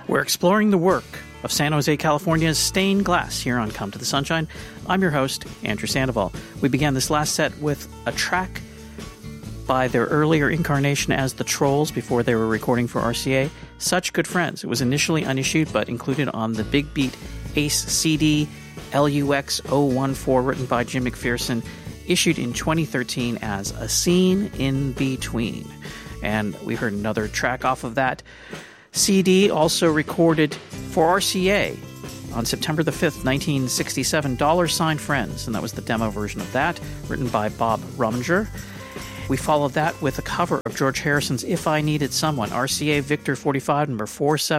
We're exploring the work of San Jose, California's Stained Glass here on Come to the Sunshine. I'm your host, Andrew Sandoval. We began this last set with a track by their earlier incarnation as the Trolls before they were recording for RCA, Such Good Friends. It was initially unissued but included on the Big Beat Ace CD LUX 014 written by Jim McPherson, issued in 2013 as A Scene in Between. And we heard another track off of that CD, also recorded for RCA on September the 5th, 1967, $sign Friends, and that was the demo version of that, written by Bob Rumminger. We followed that with a cover of George Harrison's If I Needed Someone, RCA Victor 45, number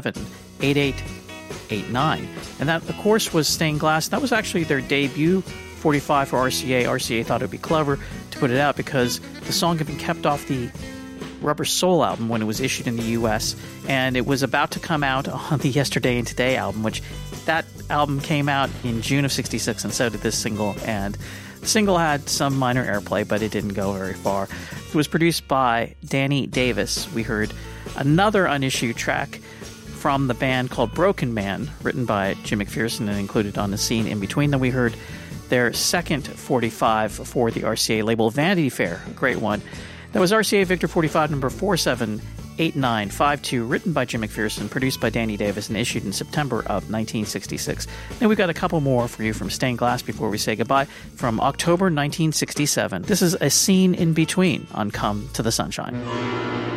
478889. And that, of course, was Stained Glass. That was actually their debut 45 for RCA. RCA thought it would be clever to put it out because the song had been kept off the Rubber Soul album when it was issued in the U.S., and it was about to come out on the Yesterday and Today album, which that album came out in June of 66, and so did this single, and the single had some minor airplay, but it didn't go very far. It was produced by Danny Davis. We heard another unissued track from the band called Broken Man, written by Jim McPherson and included on The Scene in Between. Then we heard their second 45 for the RCA label, Vanity Fair, a great one. That was RCA Victor 45, number 478952, written by Jim McPherson, produced by Danny Davis, and issued in September of 1966. Then we've got a couple more for you from Stained Glass before we say goodbye. From October 1967, this is A Scene in Between on Come to the Sunshine.